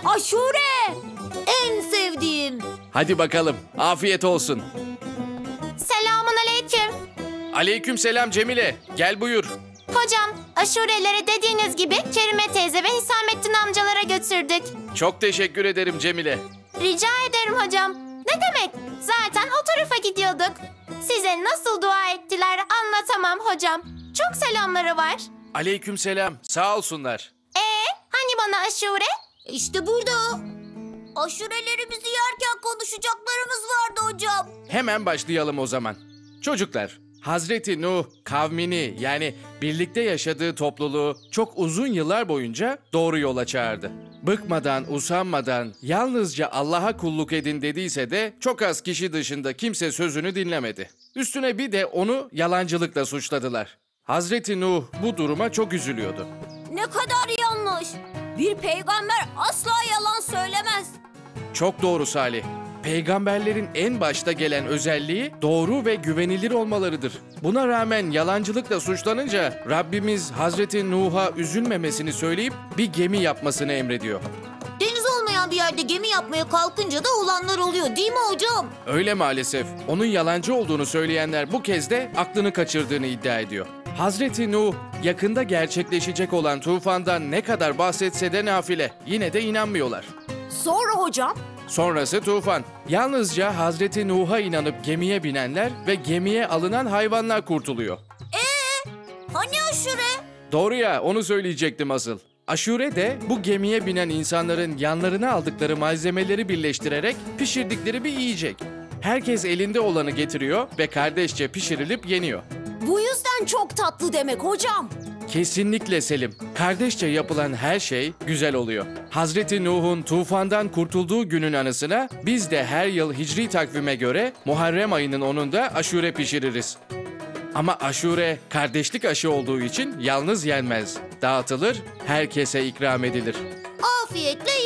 Aşure! En sevdiğim. Hadi bakalım, afiyet olsun. Selamun aleyküm. Aleykümselam Cemile, gel buyur. Hocam, aşureleri dediğiniz gibi Kerime teyze ve Hüsamettin amcalara götürdük. Çok teşekkür ederim Cemile. Rica ederim hocam. Ne demek? Zaten o tarafa gidiyorduk. Size nasıl dua ettiler anlatamam hocam. Çok selamları var. Aleykümselam, sağ olsunlar. Hani bana aşure? İşte burada. Aşurelerimizi yerken konuşacaklarımız vardı hocam. Hemen başlayalım o zaman. Çocuklar, Hazreti Nuh kavmini yani birlikte yaşadığı topluluğu çok uzun yıllar boyunca doğru yola çağırdı. Bıkmadan, usanmadan yalnızca Allah'a kulluk edin dediyse de çok az kişi dışında kimse sözünü dinlemedi. Üstüne bir de onu yalancılıkla suçladılar. Hazreti Nuh bu duruma çok üzülüyordu. Ne kadar yanlış. Bir peygamber asla yalan söylemez. Çok doğru Salih. Peygamberlerin en başta gelen özelliği doğru ve güvenilir olmalarıdır. Buna rağmen yalancılıkla suçlanınca Rabbimiz Hazreti Nuh'a üzülmemesini söyleyip bir gemi yapmasını emrediyor. Deniz olmayan bir yerde gemi yapmaya kalkınca da olanlar oluyor değil mi hocam? Öyle maalesef. Onun yalancı olduğunu söyleyenler bu kez de aklını kaçırdığını iddia ediyor. Hazreti Nuh yakında gerçekleşecek olan tufandan ne kadar bahsetse de nafile. Yine de inanmıyorlar. Sonra hocam? Sonrası tufan. Yalnızca Hazreti Nuh'a inanıp gemiye binenler ve gemiye alınan hayvanlar kurtuluyor. Hani aşure? Doğru ya, onu söyleyecektim asıl. Aşure de bu gemiye binen insanların yanlarına aldıkları malzemeleri birleştirerek pişirdikleri bir yiyecek. Herkes elinde olanı getiriyor ve kardeşçe pişirilip yeniyor. Bu yüzden çok tatlı demek hocam. Kesinlikle Selim. Kardeşçe yapılan her şey güzel oluyor. Hazreti Nuh'un tufandan kurtulduğu günün anısına biz de her yıl hicri takvime göre Muharrem ayının 10'unda aşure pişiririz. Ama aşure kardeşlik aşı olduğu için yalnız yenmez. Dağıtılır, herkese ikram edilir. Afiyetle